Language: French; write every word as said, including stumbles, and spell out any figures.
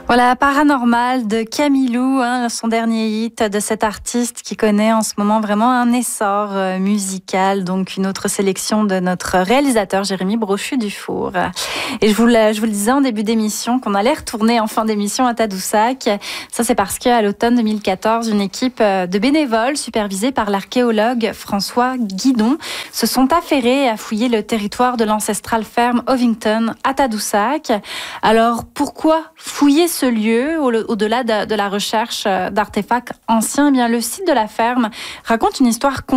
Voilà, Paranormal de Camilou, hein, son dernier hit de cet artiste qui connaît en ce moment vraiment un essor euh, musical. Donc une autre sélection de notre réalisateur Jérémy Brochu-Dufour. Et je vous, le, je vous le disais en début d'émission qu'on allait retourner en fin d'émission à Tadoussac. Ça c'est parce qu'à l'automne deux mille quatorze, une équipe de bénévoles supervisée par l'archéologue François Guidon se sont affairés à fouiller le territoire de l'ancestrale ferme Ovington à Tadoussac. Alors pourquoi fouiller ce lieu au-delà de, de la recherche d'artefacts anciens? Eh bien, le site de la ferme raconte une histoire